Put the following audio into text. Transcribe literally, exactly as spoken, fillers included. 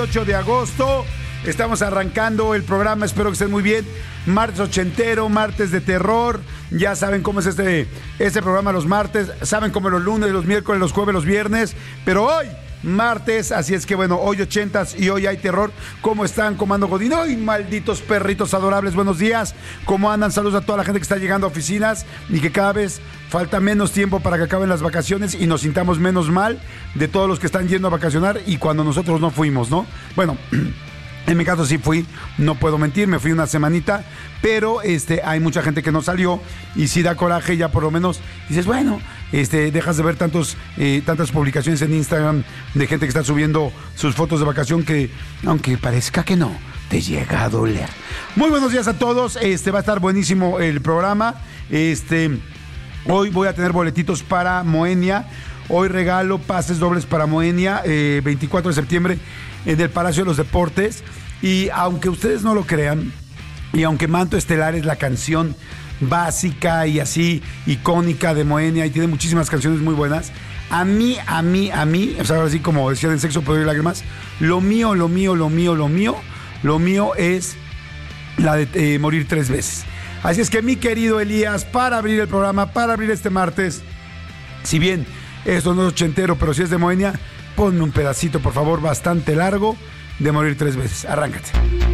ocho de agosto, estamos arrancando el programa, espero que estén muy bien. Martes ochentero, martes de terror. Ya saben cómo es este, este programa los martes, saben cómo los lunes, los miércoles, los jueves, los viernes, pero hoy martes, así es que bueno, hoy ochentas y hoy hay terror. ¿Cómo están, Comando Godín? ¡Ay, malditos perritos adorables! Buenos días, ¿cómo andan? Saludos a toda la gente que está llegando a oficinas y que cada vez falta menos tiempo para que acaben las vacaciones y nos sintamos menos mal de todos los que están yendo a vacacionar y cuando nosotros no fuimos, ¿no? Bueno, en mi caso sí fui, no puedo mentir, me fui una semanita, pero este, hay mucha gente que no salió y sí da coraje, ya por lo menos dices, bueno, este, dejas de ver tantos, eh, tantas publicaciones en Instagram de gente que está subiendo sus fotos de vacación que, aunque parezca que no, te llega a doler. Muy buenos días a todos, este, va a estar buenísimo el programa, este, hoy voy a tener boletitos para Moenia, hoy regalo pases dobles para Moenia, eh, veinticuatro de septiembre, en el Palacio de los Deportes, y aunque ustedes no lo crean, y aunque Manto Estelar es la canción básica y así icónica de Moenia y tiene muchísimas canciones muy buenas, a mí, a mí, a mí, o sea, ahora sí como decían en Sexo, Poder y Lágrimas, lo mío, lo mío, lo mío, lo mío, lo mío es la de eh, morir tres veces. Así es que mi querido Elías, para abrir el programa, para abrir este martes, si bien esto no es ochentero, pero si es de Moenia, ponme un pedacito, por favor, bastante largo, de morir tres veces. Arráncate.